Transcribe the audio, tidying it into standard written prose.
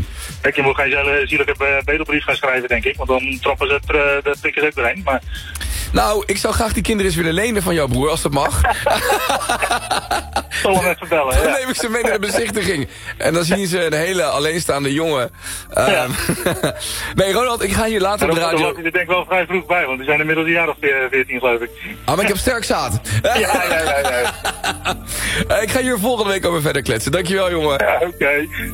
Kijk, je moet geen zielige bedelbrief gaan schrijven, denk ik. Want dan trappen ze de prikken ze ook doorheen. Maar... Nou, ik zou graag die kinderen eens willen lenen van jouw broer, als dat mag. Zal hem even bellen, Dan neem ik ze mee naar de bezichtiging. En dan zien ze een hele alleenstaande jongen. Nee, Ronald, ik ga hier later op de radio... Daar was hij er denk ik wel vrij vroeg bij, want die zijn inmiddels een jaar of 14, geloof ik. Maar ik heb sterk zaad. Ja. Ik ga hier volgende week over verder kletsen. Dankjewel, jongen. Ja, oké.